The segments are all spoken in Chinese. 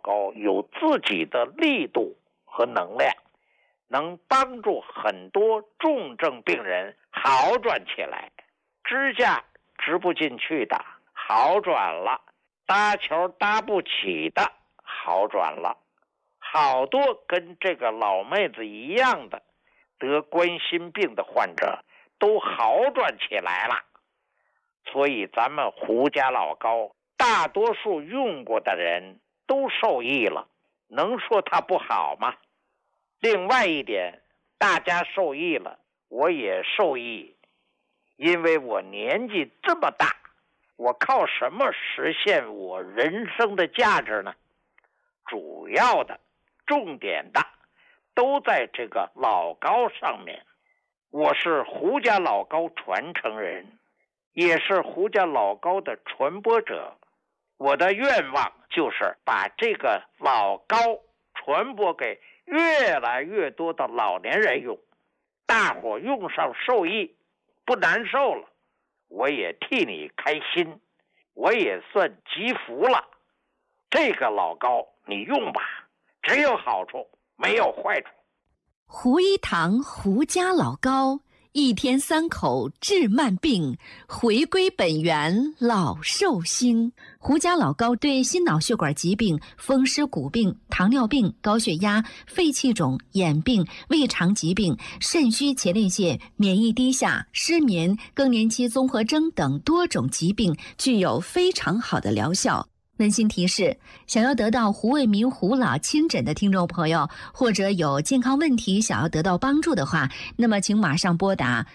膏有自己的力度和能量，能帮助很多重症病人好转起来。支架支不进去的好转了，搭桥搭不起的好转了，好多跟这个老妹子一样的得冠心病的患者都好转起来了。所以咱们胡家老膏大多数用过的人都受益了，能说它不好吗？另外一点，大家受益了，我也受益，因为我年纪这么大，我靠什么实现我人生的价值呢？主要的重点的都在这个老膏上面。我是胡家老膏传承人，也是胡家老膏的传播者。我的愿望就是把这个老膏传播给越来越多的老年人用，大伙用上受益，不难受了，我也替你开心，我也算积福了。这个老膏你用吧，只有好处没有坏处。 胡一堂胡家老膏，一天3口治慢病，回归本源老寿星。胡家老膏对心脑血管疾病、风湿骨病、糖尿病、高血压、肺气肿、眼病、胃肠疾病、肾虚前列腺、免疫低下、失眠、更年期综合征等多种疾病具有非常好的疗效。温馨提示：想要得到胡卫民胡老亲诊的听众朋友，或者有健康问题想要得到帮助的话，那么请马上拨打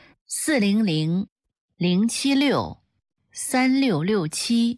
400-076-3667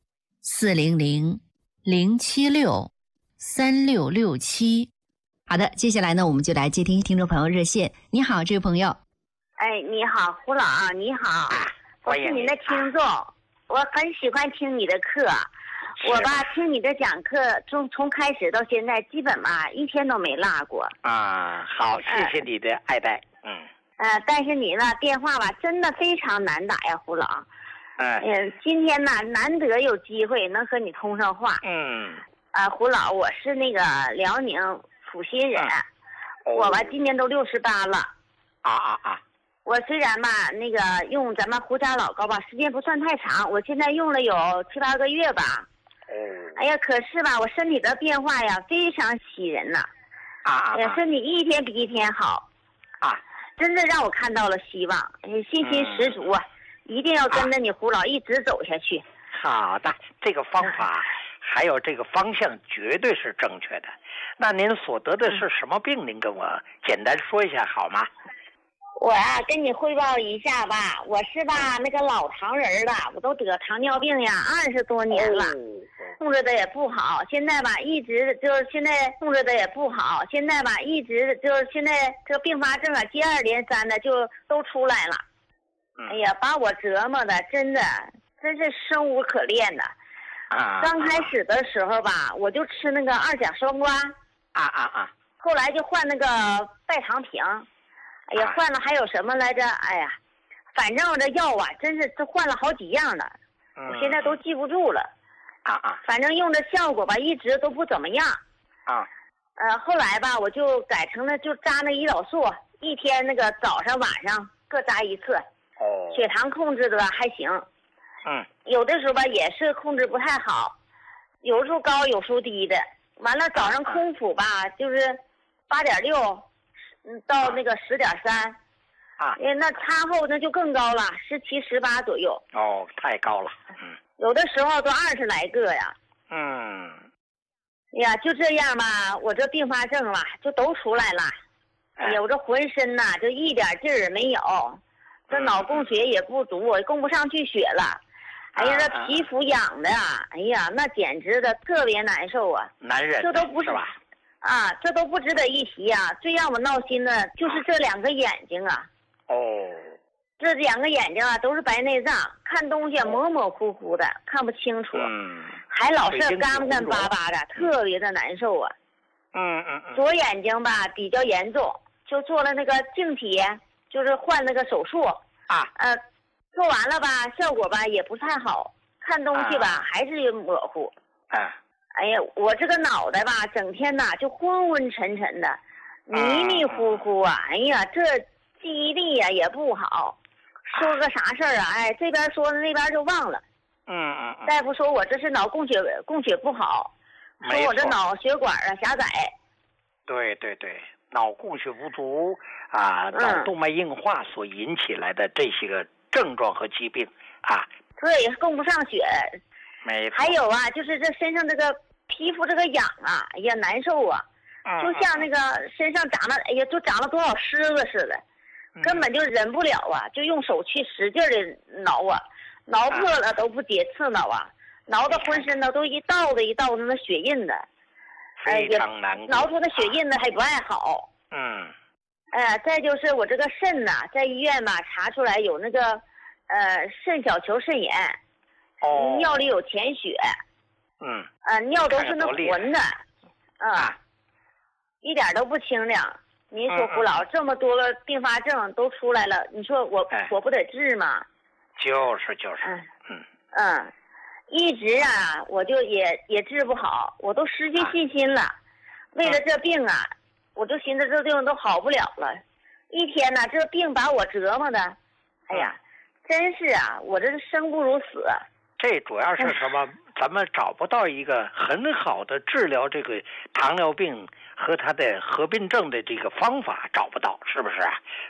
400-076-3667。好的，接下来呢，我们就来接听听众朋友热线。你好，这位朋友。 哎，你好，胡老，你好，我是您的听众，我很喜欢听你的课。我吧，听你的讲课从开始到现在，基本嘛一天都没落过。 好，谢谢你的爱戴。 但是你呢电话吧真的非常难打呀，胡老。今天呢难得有机会能和你通上话。胡老，我是那个辽宁阜新人，我吧今年都68了。我虽然吧那个用咱们胡家老膏吧时间不算太长，我现在用了有7、8个月吧。哎呀，可是吧我身体的变化呀非常喜人呐。身体一天比一天好。真的让我看到了希望，信心十足啊！一定要跟着你胡老一直走下去。 好的，这个方法还有这个方向绝对是正确的。那您所得的是什么病？您跟我简单说一下好吗？ 我呀跟你汇报一下吧，我是吧那个老糖人了，我都得糖尿病呀20多年了，控制的也不好，现在吧一直就是现在控制的也不好，现在吧一直就是现在这个并发症啊接二连三的就都出来了。哎呀，把我折磨的真是生无可恋的。刚开始的时候吧我就吃那个2甲双胍，后来就换那个代糖平。哎呀，换了还有什么来着？哎呀，反正这药啊，真是这换了好几样了，我现在都记不住了。反正用的效果吧，一直都不怎么样。后来吧，我就改成了就扎那胰岛素，一天那个早上晚上各扎1次。血糖控制的还行。有的时候吧也是控制不太好，有时候高有时候低的。完了早上空腹吧，就是8.6。到那个10.3，那餐后那就更高了，17、18左右。 太高了。 有的时候都20来个呀。呀，就这样吧，我这并发症吧就都出来了。哎呀，我这浑身呐就一点劲儿没有，这脑供血也不足，我供不上去血了。哎呀，这皮肤痒的，哎呀，那简直的特别难受啊。 难忍， 这都不是吧？这都不值得一提啊！最让我闹心的就是这2个眼睛啊。这2个眼睛啊都是白内障，看东西模模糊糊的，看不清楚。还老是干干巴巴的，特别的难受啊。左眼睛吧比较严重，就做了那个晶体，就是换那个手术。做完了吧，效果吧也不太好，看东西吧还是模糊。 哎呀，我这个脑袋吧，整天呐就昏昏沉沉的，迷迷糊糊啊。哎呀，这记忆力呀也不好，说个啥事儿啊，哎，这边说的那边就忘了。大夫说我这是脑供血不好，说我这脑血管啊狭窄。 对，脑供血不足啊，脑动脉硬化所引起来的这些个症状和疾病啊。 对，供不上血。 没错。 还有啊，就是这身上这个皮肤这个痒啊，哎呀难受啊，就像那个身上长了，哎呀，就长了多少虱子似的，根本就忍不了啊，就用手去使劲的挠啊，挠破了都不解刺挠啊，挠的浑身呢都一道的那血印的， 非常难过。 挠出的血印呢还不爱好。再就是我这个肾呐，在医院吧查出来有那个肾小球肾炎。尿里有甜血。尿都是那浑的。一点都不清凉。您说胡老，这么多个并发症都出来了，你说我不得治吗？ 就是。 一直啊，我就也治不好，我都失去信心了。为了这病啊，我就寻思这病都好不了了。一天呢，这病把我折磨的，哎呀，真是啊，我这是生不如死。 这主要是什么？咱们找不到一个很好的治疗这个糖尿病和它的合并症的这个方法，找不到，是不是啊？